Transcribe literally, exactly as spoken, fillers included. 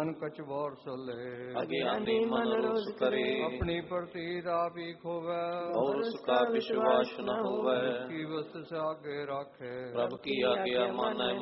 ਮਨ ਕਛ ਬੋਰ ਸਲੇ ਅਗਿਆਨੀ ਮਨ ਰੋਸ ਕਰੇ ਆਪਣੀ ਪ੍ਰਤੀਤ ਆਪ ਹੀ ਖੋਵੈ ਔਰ ਉਸਕਾ ਵਿਸ਼ਵਾਸ ਨ ਹੋਵੈ ਕੀ ਵਸਤ ਸਾਗੇ ਰਾਖੇ ਪ੍ਰਭ ਕੀ ਆਗਿਆ ਮਾਨੈ